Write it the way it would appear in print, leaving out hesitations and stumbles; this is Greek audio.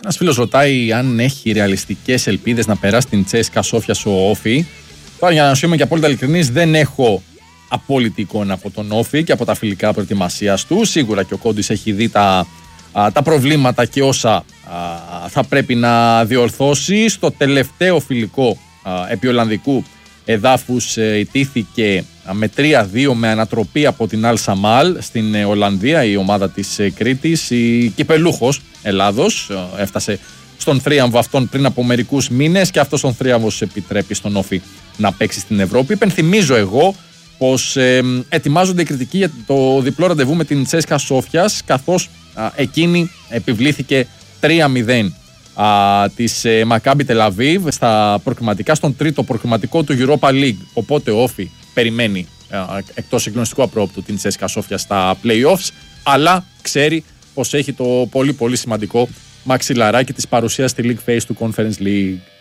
Ένας φίλος ρωτάει αν έχει ρεαλιστικές ελπίδες να περάσει την Τσέσκα Σόφια ο Όφη. Τώρα, για να σου είμαι και απόλυτα ειλικρινής, δεν έχω απόλυτη εικόνα από τον Όφη και από τα φιλικά προετοιμασίας του. Σίγουρα και ο Κόντις έχει δει τα προβλήματα και όσα θα πρέπει να διορθώσει. Στο τελευταίο φιλικό επί Ολλανδικού εδάφους ιτήθηκε με 3-2 με ανατροπή από την Αλ Σαμάλ στην Ολλανδία, η ομάδα της Κρήτης. Η κυπελούχος Ελλάδος έφτασε στον θρίαμβο αυτόν πριν από μερικούς μήνες και αυτός τον θρίαμβος επιτρέπει στον Όφη να παίξει στην Ευρώπη. Υπενθυμίζω εγώ πως ετοιμάζονται οι κριτικοί για το διπλό ραντεβού με την Τσέσκα Σόφιας, καθώς εκείνη επιβλήθηκε 3-0 της Μακάμπι Τελαβίβ στα προκριματικά, στον τρίτο προκριματικό του Europa League. Οπότε ο Όφη περιμένει εκτός συγκλονιστικού απρόπτου την Τσέσκα Σόφια στα play-offs, αλλά ξέρει πως έχει το πολύ πολύ σημαντικό μαξιλαράκι της παρουσίας στη League Phase του Conference League.